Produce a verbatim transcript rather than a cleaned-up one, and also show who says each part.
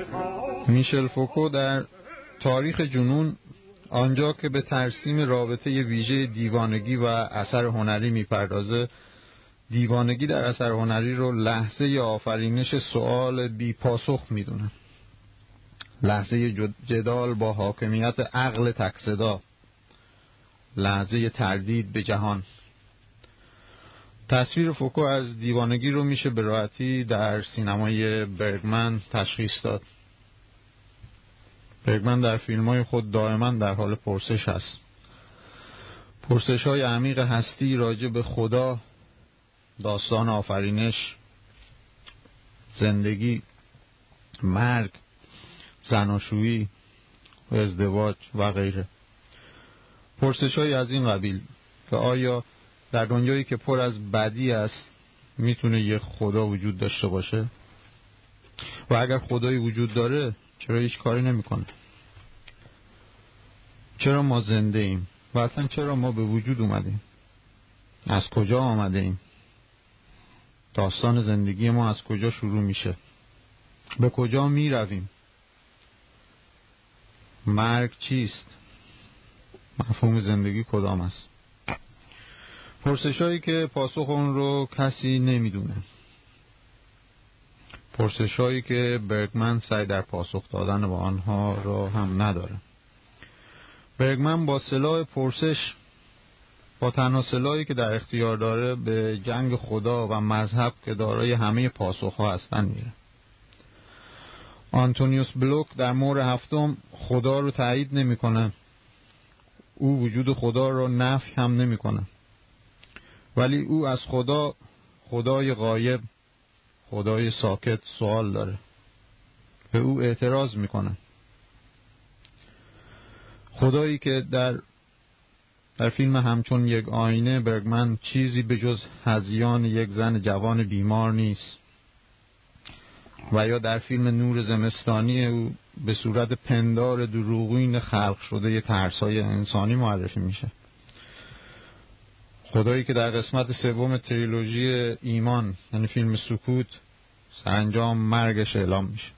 Speaker 1: میشل فوکو در تاریخ جنون، آنجا که به ترسیم رابطه ویژه دیوانگی و اثر هنری میپردازه، دیوانگی در اثر هنری رو لحظه آفرینش سؤال بی پاسخ میدونه، لحظه جدال با حاکمیت عقل تک‌صدا، لحظه تردید به جهان. تصویر فوکو از دیوانگی رو میشه به راحتی در سینمای برگمن تشخیص داد. برگمن در فیلم‌های خود دائما در حال پرسش است. پرسش‌های عمیق هستی راجع به خدا، داستان آفرینش، زندگی، مرگ، زناشویی و ازدواج و غیره. پرسش‌های از این قبیل که آیا در دنیایی که پر از بدی است میتونه یک خدا وجود داشته باشه؟ و اگر خدایی وجود داره چرا هیچ کاری نمیکنه؟ چرا ما زنده ایم؟ و اصلا چرا ما به وجود اومدیم؟ از کجا آمده ایم؟ داستان زندگی ما از کجا شروع میشه؟ به کجا میرویم؟ مرگ چیست؟ مفهوم زندگی کدام است؟ پرسشایی که پاسخ اون رو کسی نمیدونه. پرسشایی که برگمن سعی در پاسخ دادن به آنها را هم نداره. برگمن با سلاح پرسش، با تنها سلاحی که در اختیار داره، به جنگ خدا و مذهب که دارای همه پاسخ‌ها هستن میره. آنتونیوس بلوک در مور هفتم خدا رو تایید نمی‌کنه. او وجود خدا رو نفی هم نمی‌کنه. ولی او از خدا، خدای غایب، خدای ساکت سوال داره. به او اعتراض میکنه. خدایی که در در فیلم همچون یک آینه برگمن چیزی به جز هذیان یک زن جوان بیمار نیست، و یا در فیلم نور زمستانی او به صورت پندار دروغین خلق شده یک ترسای انسانی معرفی میشه. خدایی که در قسمت سوم تریلوژی ایمان، یعنی فیلم سکوت، سرانجام مرگش اعلام میشه.